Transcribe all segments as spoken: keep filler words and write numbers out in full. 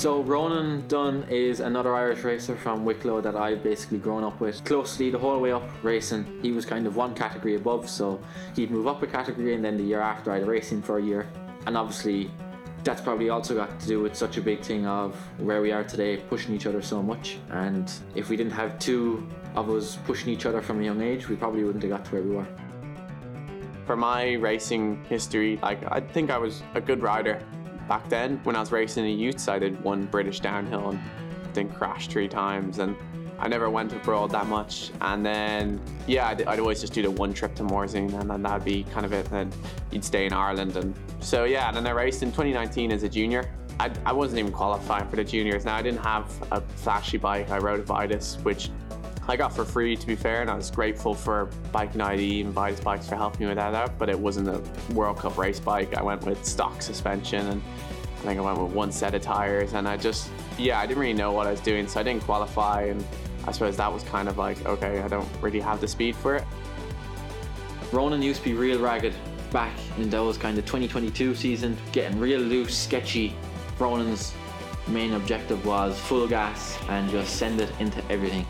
So Ronan Dunn is another Irish racer from Wicklow that I've basically grown up with closely the whole way up racing. He was kind of one category above, so he'd move up a category, and then the year after I'd race him for a year. And obviously that's probably also got to do with such a big thing of where we are today, pushing each other so much. And if we didn't have two of us pushing each other from a young age, we probably wouldn't have got to where we were. For my racing history, like I think I was a good rider back then. When I was racing in the youths, I did one British downhill and then crashed three times, and I never went abroad that much. And then, yeah, I'd, I'd always just do the one trip to Morzine, and then that'd be kind of it. And then you'd stay in Ireland, and so yeah. And then I raced in twenty nineteen as a junior. I, I wasn't even qualifying for the juniors. Now I didn't have a flashy bike. I rode a Vitus, which I got for free, to be fair, and I was grateful for Biking I D and Vitus Bikes for helping me with that out, but it wasn't a World Cup race bike. I went with stock suspension, and I think I went with one set of tires, and I just, yeah, I didn't really know what I was doing, so I didn't qualify, and I suppose that was kind of like, okay, I don't really have the speed for it. Ronan used to be real ragged back in those kind of twenty twenty-two season, getting real loose, sketchy. Ronan's main objective was full gas and just send it into everything.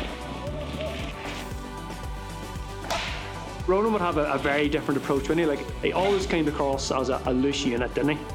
Ronan would have a, a very different approach, wouldn't he? Like, he always came across as a, a loose unit, didn't he?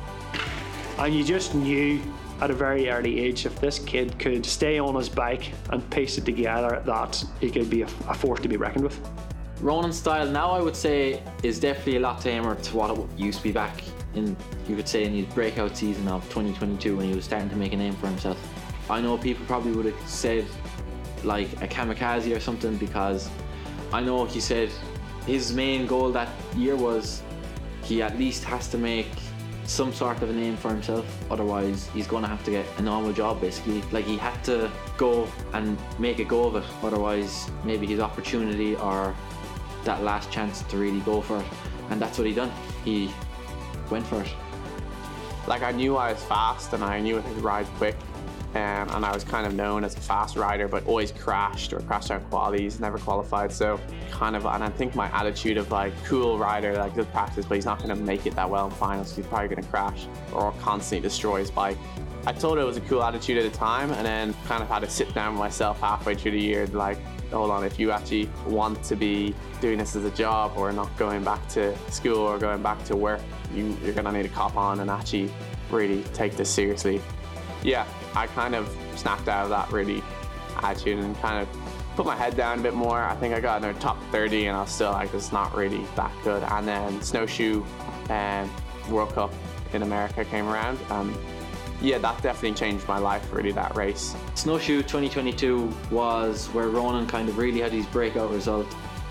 And you just knew at a very early age, if this kid could stay on his bike and piece it together, that he could be a, a force to be reckoned with. Ronan's style now, I would say, is definitely a lot tamer to what it used to be back in, you could say, in his breakout season of twenty twenty-two when he was starting to make a name for himself. I know people probably would have said like a kamikaze or something, because I know he said his main goal that year was he at least has to make some sort of a name for himself, otherwise he's going to have to get a normal job basically. Like, he had to go and make a go of it, otherwise maybe his opportunity or that last chance to really go for it, and that's what he done. He went for it. Like, I knew I was fast and I knew I could ride quick, um, and I was kind of known as a fast rider, but always crashed or crashed out qualities, never qualified. So kind of, and I think my attitude of like, cool rider, like good practice, but he's not going to make it that well in finals, so he's probably going to crash or constantly destroy his bike. I thought it was a cool attitude at the time, and then kind of had to sit down with myself halfway through the year, like, hold on, if you actually want to be doing this as a job or not going back to school or going back to work, you, you're going to need to cop on and actually really take this seriously. Yeah, I kind of snapped out of that really attitude and kind of put my head down a bit more. I think I got in the top thirty, and I was still like, it's not really that good. And then Snowshoe and World Cup in America came around. Um, yeah, that definitely changed my life, really, that race. Snowshoe twenty twenty-two was where Ronan kind of really had his breakout result.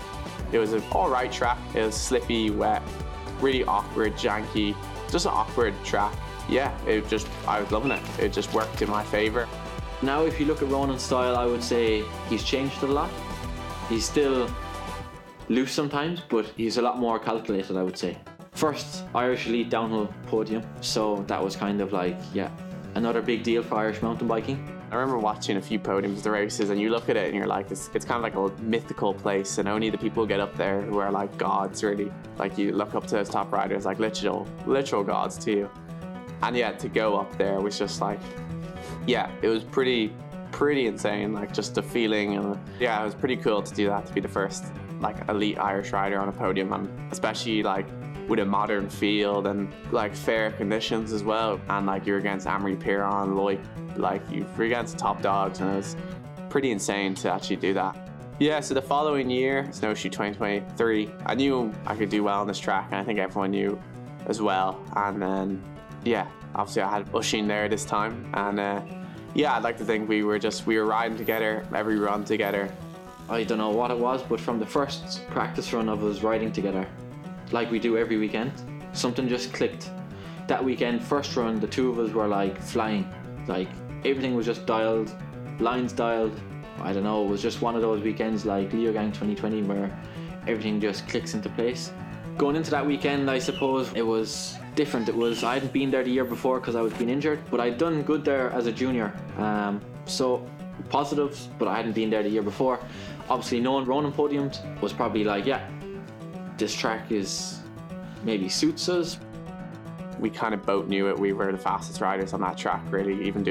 It was an all right track. It was slippy, wet, really awkward, janky, just an awkward track. Yeah, it just, I was loving it. It just worked in my favor. Now, if you look at Ronan's style, I would say he's changed a lot. He's still loose sometimes, but he's a lot more calculated, I would say. First Irish Elite downhill podium, so that was kind of like, yeah, another big deal for Irish mountain biking. I remember watching a few podiums of the races, and you look at it and you're like, it's, it's kind of like a mythical place, and only the people get up there who are like gods, really. Like, you look up to those top riders, like literal, literal gods to you. And yeah, to go up there was just like, yeah, it was pretty, pretty insane. Like, just the feeling, and yeah, it was pretty cool to do that, to be the first like elite Irish rider on a podium, and especially like with a modern field and like fair conditions as well. And like, you're against Amory Piron, Loic, like you're against top dogs, and it was pretty insane to actually do that. Yeah, so the following year, Snowshoe twenty twenty-three, I knew I could do well on this track, and I think everyone knew as well. And then, yeah, obviously I had Usheen there this time, and uh, yeah, I'd like to think we were just, we were riding together, every run together. I don't know what it was, but from the first practice run of us riding together, like we do every weekend, something just clicked. That weekend, first run, the two of us were like flying. Like, everything was just dialed, lines dialed. I don't know, it was just one of those weekends like Leogang twenty twenty where everything just clicks into place. Going into that weekend, I suppose it was different. It was, I hadn't been there the year before because I was being injured, but I'd done good there as a junior. Um, so positives, but I hadn't been there the year before. Obviously, knowing Ronan podiums was probably like, yeah, this track is maybe suits us. We kind of both knew it. We were the fastest riders on that track, really, even doing